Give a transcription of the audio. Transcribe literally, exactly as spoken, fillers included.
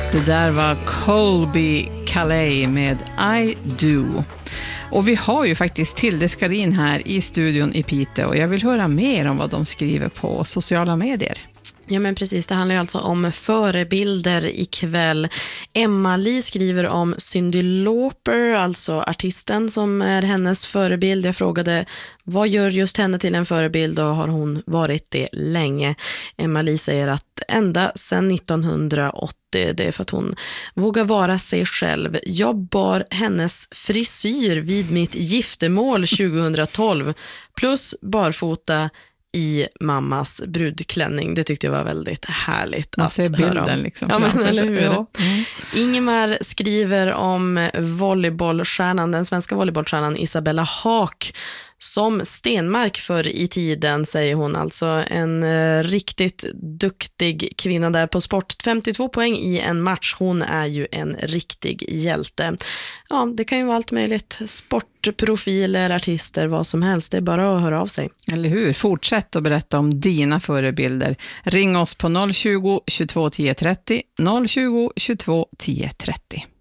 Det där var Colby Calais med I Do. Och vi har ju faktiskt Tilde Skarin här i studion i Piteå och jag vill höra mer om vad de skriver på sociala medier. Ja men precis, det handlar ju alltså om förebilder ikväll. Emma-Li skriver om Cyndi Lauper, alltså artisten som är hennes förebild. Jag frågade, vad gör just henne till en förebild och har hon varit det länge? Emma-Li säger att ända sedan nittonhundraåttio, det är för att hon vågar vara sig själv. Jag bar hennes frisyr vid mitt giftermål tjugohundratolv plus barfota i mammas brudklänning. Det tyckte jag var väldigt härligt. Man att ser bilden höra om. liksom. Ja, men, eller hur? Ja. Mm. Ingemar skriver om volleybollstjärnan, den svenska volleybollstjärnan Isabella Haak, som Stenmark för i tiden, säger hon. Alltså en eh, riktigt duktig kvinna där på sport. femtiotvå poäng i en match. Hon är ju en riktig hjälte. Ja, det kan ju vara allt möjligt. Sportprofiler, artister, vad som helst. Det är bara att höra av sig. Eller hur? Fortsätt att berätta om dina förebilder. Ring oss på noll tjugo, tjugotvå, tio trettio, noll tjugo, tjugotvå, tio trettio.